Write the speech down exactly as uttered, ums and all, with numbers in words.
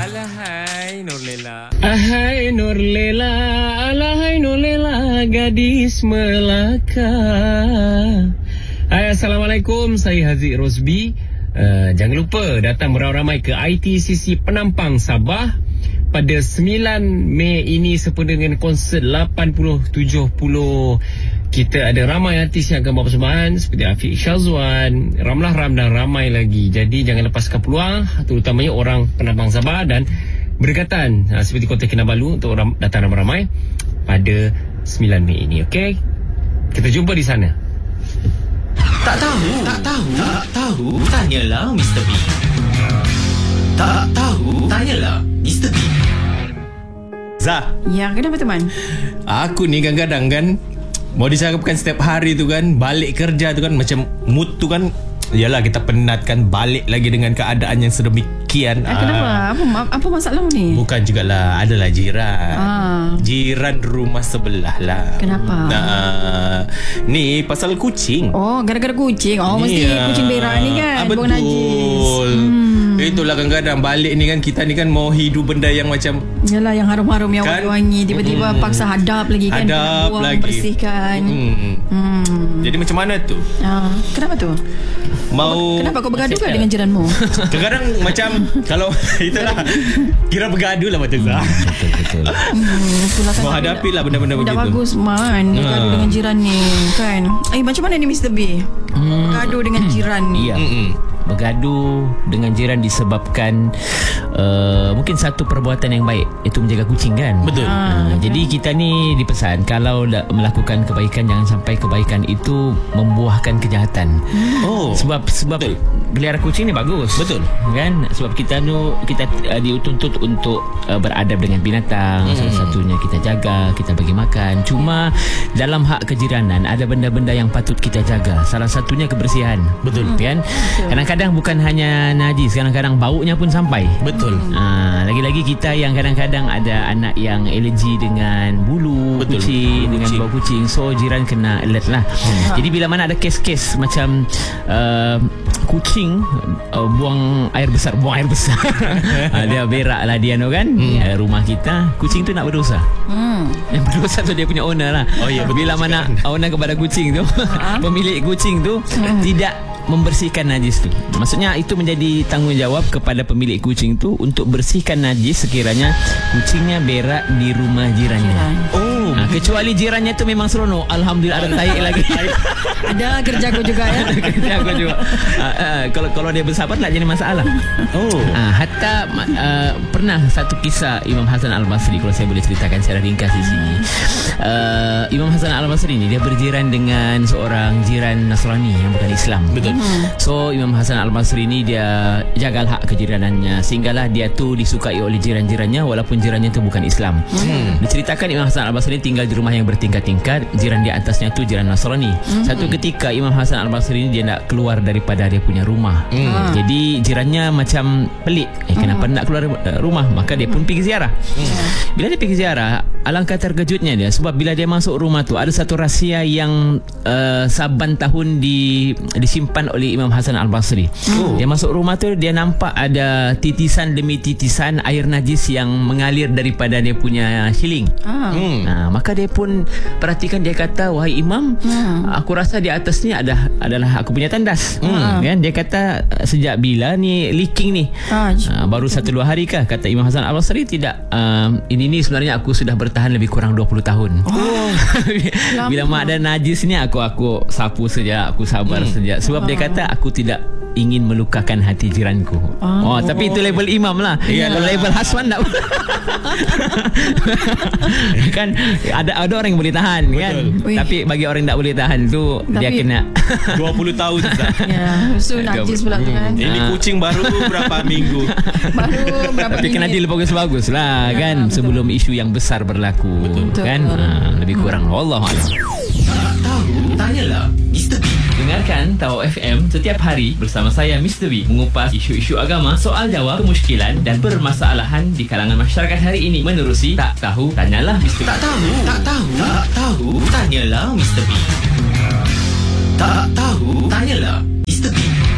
Alahai Nurlela. Ahai Nurlela, alahai Nurlela, gadis Melaka. Hai, Assalamualaikum, saya Haziq Rosbi. uh, Jangan lupa datang beramai-ramai ke I T C C Penampang Sabah pada sembilan Mei ini sempena dengan konsert lapan puluh tujuh puluh. Kita ada ramai artis yang akan bawa persembahan seperti Afiq Syazwan, Ramlah Ram dan ramai lagi. Jadi jangan lepaskan peluang, terutamanya orang Penampang Sabah dan berdekatan ha, seperti Kota Kinabalu untuk ram, datang ramai-ramai pada sembilan Mei ini. Okey, kita jumpa di sana. Tak tahu, tak tahu, tak tahu, tanyalah Mister B. Tak tahu, tanyalah Mister B. Zah. Ya, kenapa teman? Aku ni kadang-kadang kan mau dicakapkan setiap hari tu kan, balik kerja tu kan, macam mood tu kan, yalah kita penat kan, balik lagi dengan keadaan yang sedemikian. Ah, kenapa? ah, Apa, apa masalah ni? Bukan jugalah, adalah jiran. Ah. Jiran rumah sebelah lah. Kenapa? Nah, ni pasal kucing. Oh, gara-gara kucing. Oh, mesti Ya. kucing berak ni kan, ah, buang betul. najis. Hmm. Itulah kadang-kadang balik ni kan, kita ni kan mau hidup benda yang macam Yalah, yang harum-harum, yang kan? wangi-wangi. Tiba-tiba Hmm. paksa hadap lagi kan, hadap buang, lagi, bersihkan. hmm. Hmm. Jadi macam mana tu? Ah, kenapa tu? Mau Kenapa kau bergaduh kan dengan jiranmu? kadang-kadang macam kalau itulah kira bergaduh lah betul tak? Betul-betul. Hmm, itulah kan. Mau hadapi lah benda-benda Tak begitu. bagus man bergaduh Ha. dengan jiran ni kan. Eh, macam mana ni Mister B? Hmm. Bergaduh dengan jiran ni. Ya. Mm-mm. Bergaduh dengan jiran disebabkan uh, mungkin satu perbuatan yang baik, itu menjaga kucing kan. Betul. Uh, jadi kita ni dipesan kalau dah melakukan kebaikan, jangan sampai kebaikan itu membuahkan kejahatan. Oh. Sebab sebab Betul. pelihara kucing ni bagus. Betul. Kan? Sebab kita nu kita uh, dituntut untuk uh, beradab dengan binatang. Hmm. Salah satunya kita jaga, kita bagi makan. Cuma dalam hak kejiranan ada benda-benda yang patut kita jaga. Salah satunya kebersihan. Betul. Kan? Kadang-kadang bukan hanya najis, kadang-kadang baunya pun sampai. Betul. Ha, lagi-lagi kita yang kadang-kadang ada anak yang alergi dengan bulu Betul. kucing, Bulu dengan kucing. bau kucing, so jiran kena alert lah. hmm. Jadi bila mana ada kes-kes macam uh, kucing uh, buang air besar buang air besar uh, dia berak lah dia no kan, hmm. uh, rumah kita, kucing tu nak berdosa. Hmm. Yang berdosa tu dia punya owner lah. Oh, ya, betul Bila mana juga. owner kepada kucing tu pemilik kucing tu tidak membersihkan najis tu. Maksudnya itu menjadi tanggungjawab kepada pemilik kucing tu untuk bersihkan najis sekiranya kucingnya berak di rumah jirannya. Oh. Ha, kecuali jirannya tu memang seronok, alhamdulillah ada tai lagi. Ada kerja aku juga ya. Ada kerja aku juga. Ha, ha, kalau kalau dia bersabar tak jadi masalah. Oh. Ha, hatta uh, pernah satu kisah Imam Hasan Al-Basri, kalau saya boleh ceritakan secara ringkas di sini. Uh, Imam Hasan Al-Basri ni dia berjiran dengan seorang jiran Nasrani yang bukan Islam. Betul. So Imam Hasan Al-Basri ni dia jaga hak kejiranannya, sehinggalah dia tu disukai oleh jiran-jirannya walaupun jirannya tu bukan Islam. Hmm. Diceritakan Imam Hasan Al-Basri tinggal di rumah yang bertingkat-tingkat, jiran di atasnya tu jiran Nasrani. Hmm. Satu ketika Imam Hasan Al-Basri ni dia nak keluar daripada dia punya rumah. Hmm. Jadi jirannya macam pelik, eh kenapa hmm. nak keluar rumah? Maka dia pun pergi ziarah. Hmm. Bila dia pergi ziarah, alangkah terkejutnya dia sebab bila dia masuk rumah tu ada satu rahsia yang uh, saban tahun di disimpan oleh Imam Hasan Al-Basri. Oh. Dia masuk rumah tu, dia nampak ada titisan demi titisan air najis yang mengalir daripada dia punya siling. Ah. Hmm. Nah, maka dia pun perhatikan, dia kata, "Wahai Imam, hmm. aku rasa di atas ni ada adalah aku punya tandas." Hmm. Kan? Dia kata, "Sejak bila ni leaking ni?" Ah. Uh, baru satu dua hari kah? Kata Imam Hasan Al-Basri, "Tidak. Uh, ini ni sebenarnya aku sudah bertahan lebih kurang dua puluh tahun." Oh. Bila mak ada najis ni aku aku sapu saja, aku sabar hmm. saja. Sebab dia kata aku tidak ingin melukakan hati jiranku. Oh, oh tapi itu label imam lah. Kalau label Haswan tak. Kan ada ada orang yang boleh tahan. Betul. Kan. Ui. Tapi bagi orang yang tak boleh tahan tu tapi, dia kena dua puluh tahun Ustaz. Ya, so najis pula tu kan. Ini kucing baru berapa minggu. Baru berapa tapi kena deal bagus-bagus lah ya, kan betul. Sebelum isu yang besar berlaku. Betul. Kan ha, lebih kurang wallahualam. Tak tahu, tanyalah Mister B. Dengarkan Tahu F M setiap hari bersama saya Mister B mengupas isu-isu agama, soal jawab, kemusykilan dan permasalahan di kalangan masyarakat hari ini menerusi Tak Tahu Tanyalah Mister B. Tak tahu, tak tahu, tak tahu, tanyalah Mister B. Tak tahu, tanyalah Mister B.